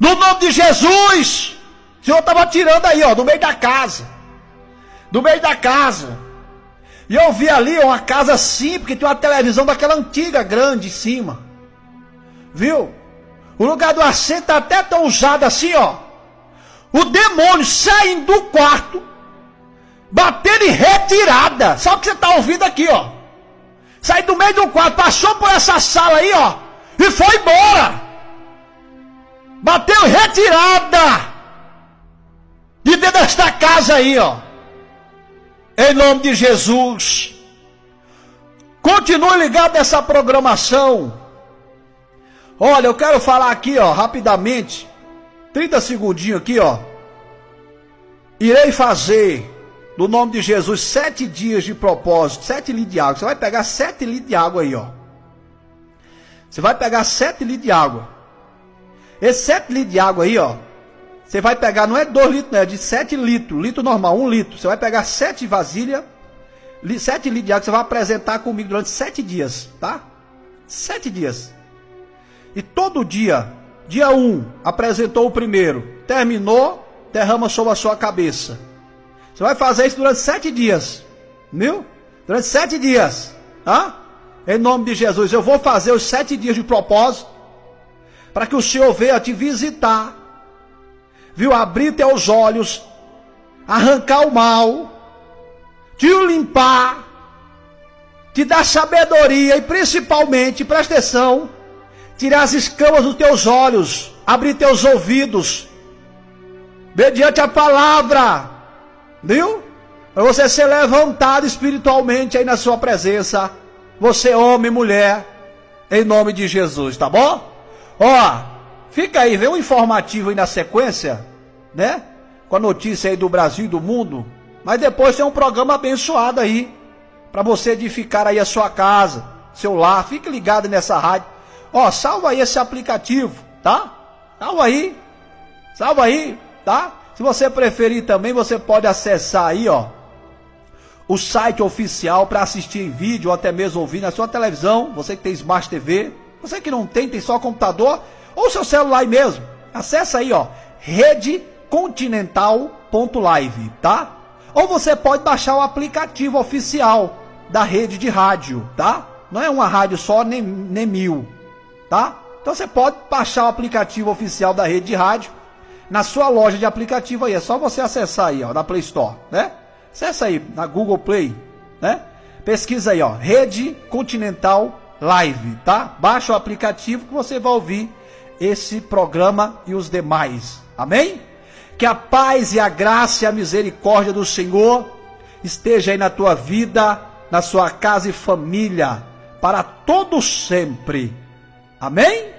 No nome de Jesus. O Senhor estava tirando aí, ó, do meio da casa. Do meio da casa. E eu vi ali uma casa simples, que tem uma televisão daquela antiga, grande, em cima. Viu? O lugar do assento está até tão usado assim, ó. O demônio saindo do quarto, batendo em retirada. Sabe o que você está ouvindo aqui, ó? Saiu do meio do quarto, passou por essa sala aí, ó, e foi embora. Bateu em retirada de dentro desta casa aí, ó. Em nome de Jesus. Continue ligado nessa programação. Olha, eu quero falar aqui, ó, rapidamente. 30 segundinhos aqui, ó. Irei fazer, no nome de Jesus, 7 dias de propósito. 7 litros de água. Você vai pegar 7 litros de água aí, ó. Você vai pegar 7 litros de água. Esse 7 litros de água aí, ó. Você vai pegar, não é 2 litros, não, é de 7 litros. Litro normal, 1 litro. Você vai pegar 7 vasilhas, 7 litros de água que você vai apresentar comigo durante 7 dias, tá? 7 dias. E todo dia, dia 1, apresentou o primeiro. Terminou, derrama sobre a sua cabeça. Você vai fazer isso durante 7 dias. Viu? Durante 7 dias. Tá? Em nome de Jesus. Eu vou fazer os 7 dias de propósito. Para que o Senhor venha te visitar. Viu? Abrir teus olhos. Arrancar o mal. Te limpar. Te dar sabedoria. E principalmente, presta atenção. Tirar as escamas dos teus olhos. Abrir teus ouvidos. Mediante a palavra. Viu? Para você ser levantado espiritualmente aí na sua presença. Você, homem e mulher. Em nome de Jesus, tá bom? Ó, fica aí, vê um informativo aí na sequência, né? Com a notícia aí do Brasil e do mundo. Mas depois tem um programa abençoado aí. Para você edificar aí a sua casa, seu lar. Fique ligado nessa rádio. Ó, salva aí esse aplicativo, tá? Salva aí, tá? Se você preferir também, você pode acessar aí, ó, o site oficial para assistir em vídeo ou até mesmo ouvir na sua televisão. Você que tem Smart TV, você que não tem só computador ou seu celular aí mesmo. Acessa aí, ó, redecontinental.live, tá? Ou você pode baixar o aplicativo oficial da rede de rádio, tá? Não é uma rádio só, nem 1000, tá? Então você pode baixar o aplicativo oficial da rede de rádio na sua loja de aplicativo aí. É só você acessar aí, ó, na Play Store, né? Acessa aí na Google Play, né? Pesquisa aí, ó, Rede Continental Live, tá? Baixa o aplicativo que você vai ouvir esse programa e os demais. Amém? Que a paz e a graça e a misericórdia do Senhor esteja aí na tua vida, na sua casa e família, para todo sempre. Amém?